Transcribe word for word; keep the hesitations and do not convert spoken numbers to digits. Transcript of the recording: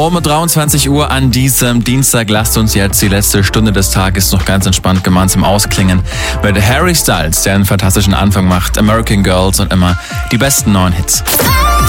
Um dreiundzwanzig Uhr an diesem Dienstag lasst uns jetzt die letzte Stunde des Tages noch ganz entspannt gemeinsam ausklingen mit Harry Styles, der einen fantastischen Anfang macht, American Girls und immer die besten neuen Hits.